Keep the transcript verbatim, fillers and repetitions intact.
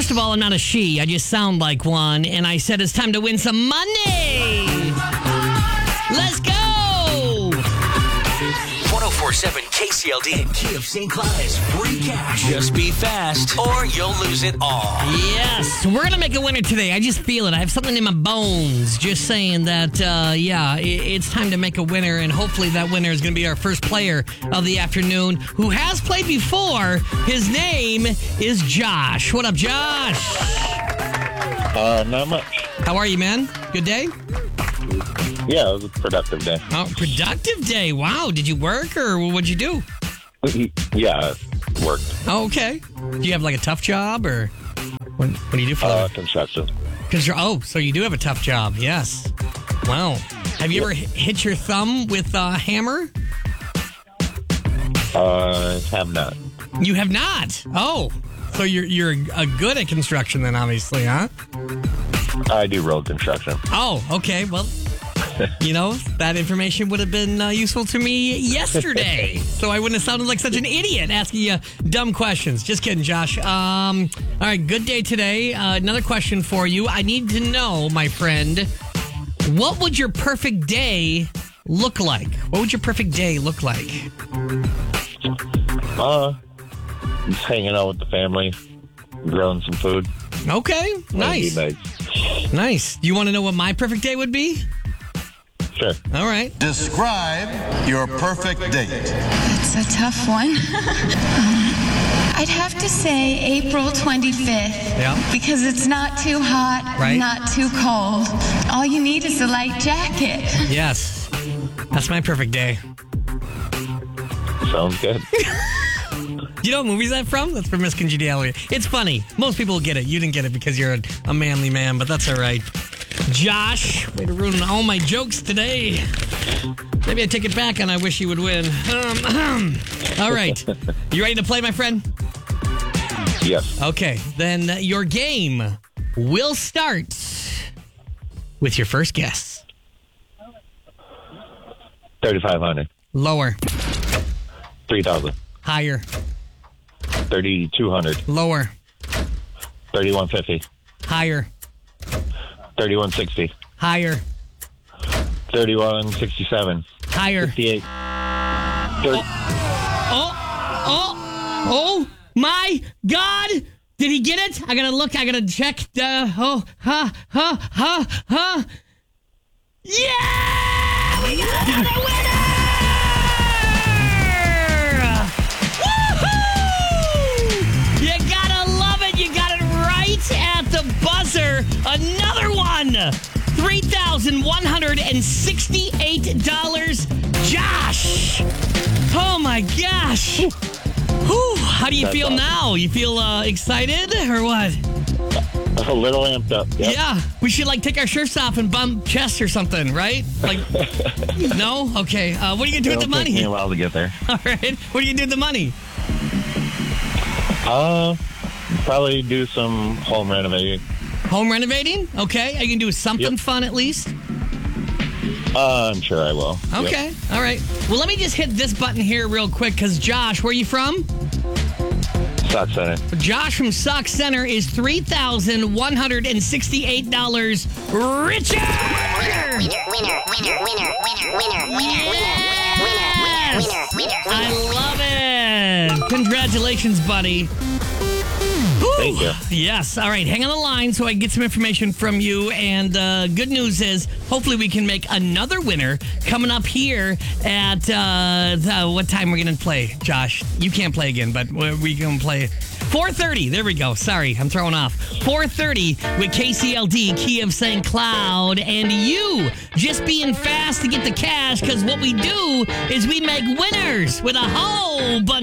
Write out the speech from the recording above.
First of all, I'm not a she. I just sound like one. And I said it's time to win some money. Let's go. one oh four point seven K C L D and Key of Saint Cloud's free cash. Just be fast or you'll lose it all. Yes, we're going to make a winner today. I just feel it. I have something in my bones just saying that, uh, yeah, it, it's time to make a winner. And hopefully that winner is going to be our first player of the afternoon who has played before. His name is Josh. What up, Josh? Uh, not much. How are you, man? Good day? Yeah, it was a productive day. Oh, productive day. Wow. Did you work or what'd you do? Yeah, worked. Oh, okay. Do you have like a tough job or what, what do you do for Uh, that? construction. Oh, so you do have a tough job. Yes. Wow. Have you ever hit your thumb with a hammer? Uh, have not. You have not. Oh, so you're you're a good at construction then, obviously, huh? I do road construction. Oh, okay. Well, you know, that information would have been uh, useful to me yesterday. So I wouldn't have sounded like such an idiot asking you dumb questions. Just kidding, Josh. Um, all right, good day today. Uh, another question for you. I need to know, my friend, what would your perfect day look like? What would your perfect day look like? Uh, just hanging out with the family, grilling some food. Okay, nice. That'd be nice. Nice. Do you want to know what my perfect day would be? Sure. All right. Describe your perfect date. It's a tough one. I'd have to say April twenty-fifth. Yeah. Because it's not too hot, Right. not too cold. All you need is a light jacket. Yes. That's my perfect day. Sounds good. Do you know what movie is that from? That's from Miss Congeniality. It's funny. Most people get it. You didn't get it because you're a, a manly man, but that's all right. Josh, way to ruin all my jokes today. Maybe I take it back and I wish you would win. Um, all right. You ready to play, my friend? Yes. Okay. Then your game will start with your first guess. thirty-five hundred. Lower. three thousand. Higher. thirty-two hundred. Lower. thirty-one fifty. Higher. thirty-one sixty. Higher. thirty-one sixty-seven. Higher. fifty-eight. thirty. Oh, oh, oh my God. Did he get it? I gotta look. I gotta check. The, oh, ha, ha, ha, ha. Yeah! We got another winner! Woohoo! You gotta love it. You got it right at the buzzer. Another one. three thousand one hundred sixty-eight dollars. Josh! Oh my gosh! Whew. How do you That's feel awesome. now? You feel uh, excited or what? A little amped up. Yep. Yeah, we should like take our shirts off and bump chest or something, right? Like, no? Okay. Uh, what are you gonna do with the It'll take me money? a while to get there. All right. What are you gonna do with the money? Uh, probably do some home renovating. Home renovating? Okay. Are you gonna do something Yep. fun at least? Uh, I'm sure I will. Yep. Okay. All right. Well, let me just hit this button here real quick because Josh, where are you from? Stock Center. Josh from Sock Center is three thousand one hundred sixty-eight dollars richer. Winner, winner, winner, winner, winner, winner, winner, winner, winner, winner, I love it. Congratulations, buddy. Thank you. Yes. All right. Hang on the line so I can get some information from you. And uh, good news is, hopefully, we can make another winner coming up here at uh, the, what time we're going to play, Josh? You can't play again, but we're we going to play four thirty. There we go. Sorry, I'm throwing off. four thirty with K C L D, Key of Saint Cloud, and you just being fast to get the cash because what we do is we make winners with a whole bunch